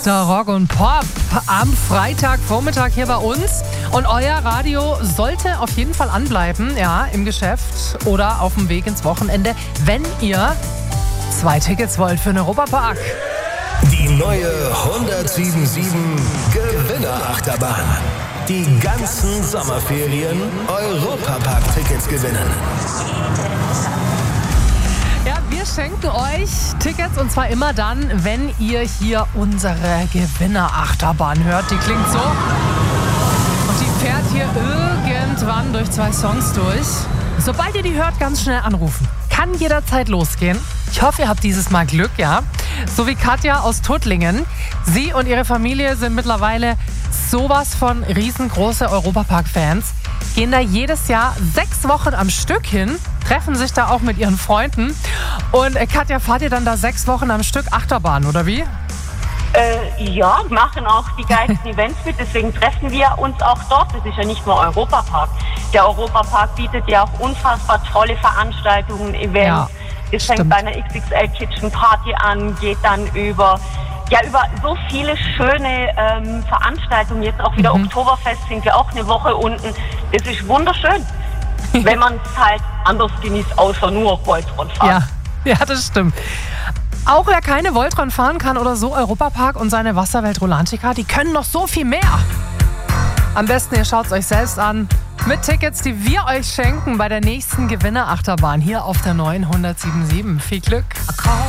Der Rock und Pop am Freitagvormittag hier bei uns. Und euer Radio sollte auf jeden Fall anbleiben, ja, im Geschäft oder auf dem Weg ins Wochenende, wenn ihr 2 Tickets wollt für den Europapark. Die neue 1077 Gewinnerachterbahn. Die ganzen Sommerferien Europapark-Tickets gewinnen. Ja, wir schenken euch Tickets und zwar immer dann, wenn ihr hier unsere Gewinnerachterbahn hört. Die klingt so und die fährt hier irgendwann durch 2 Songs durch. Sobald ihr die hört, ganz schnell anrufen. Kann jederzeit losgehen. Ich hoffe, ihr habt dieses Mal Glück, ja. So wie Katja aus Tuttlingen. Sie und ihre Familie sind mittlerweile sowas von riesengroße Europapark-Fans. Gehen da jedes Jahr 6 Wochen am Stück hin, treffen sich da auch mit ihren Freunden. Und Katja, fahrt ihr dann da 6 Wochen am Stück Achterbahn, oder wie? Ja, machen auch die geilsten Events mit, deswegen treffen wir uns auch dort. Das ist ja nicht nur Europapark. Der Europapark bietet ja auch unfassbar tolle Veranstaltungen, Events. Ja, es fängt bei einer XXL Kitchen Party an, geht dann über so viele schöne Veranstaltungen. Jetzt auch wieder Oktoberfest, sind wir auch eine Woche unten. Das ist wunderschön, wenn man es halt anders genießt, außer nur Voltron fahren. Ja, das stimmt. Auch wer keine Voltron fahren kann oder so, Europapark und seine Wasserwelt Rolantica, die können noch so viel mehr. Am besten, ihr schaut es euch selbst an. Mit Tickets, die wir euch schenken bei der nächsten Gewinnerachterbahn hier auf der neuen 1077. Viel Glück.